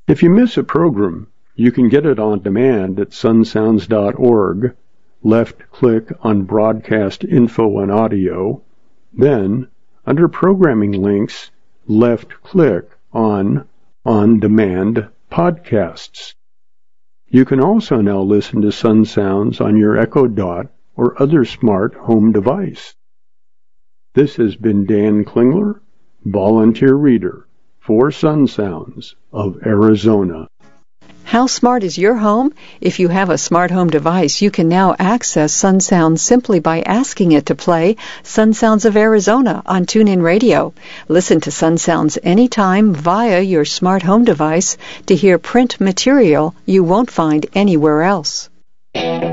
If you miss a program, you can get it on demand at sunsounds.org. Left-click on Broadcast Info and Audio. Then, under Programming Links, left-click on On-Demand Podcasts. You can also now listen to Sun Sounds on your Echo Dot or other smart home device. This has been Dan Klingler, volunteer reader for Sun Sounds of Arizona. How smart is your home? If you have a smart home device, you can now access Sun Sounds simply by asking it to play Sun Sounds of Arizona on TuneIn Radio. Listen to Sun Sounds anytime via your smart home device to hear print material you won't find anywhere else.